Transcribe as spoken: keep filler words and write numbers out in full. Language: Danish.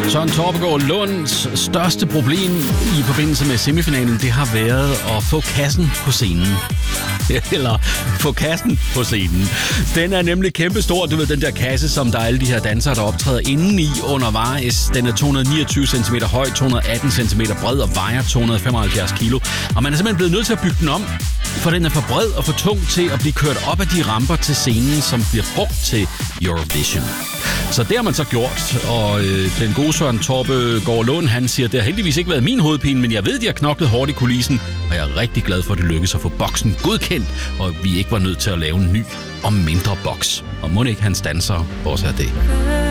Søren Torpegaard Lunds største problem i forbindelse med semifinalen, det har været at få kassen på scenen. Eller få kassen på scenen. Den er nemlig kæmpestor. Du ved, den der kasse, som der er alle de her dansere, der optræder indeni undervejs. Den er to hundrede niogtyve centimeter høj, to hundrede atten centimeter bred og vejer to hundrede femoghalvfjerds kilo. Og man er simpelthen blevet nødt til at bygge den om, for den er for bred og for tung til at blive kørt op ad de ramper til scenen, som bliver brugt til Eurovision. Så det har man så gjort, og øh, den gode Søren Torpegaard Lund, han siger, det har heldigvis ikke været min hovedpine, men jeg ved, de har knoklet hårdt i kulissen, og jeg er rigtig glad for, at det lykkedes at få boksen godkendt, og vi ikke var nødt til at lave en ny og mindre boks. Og må ikke hans dansere også er det.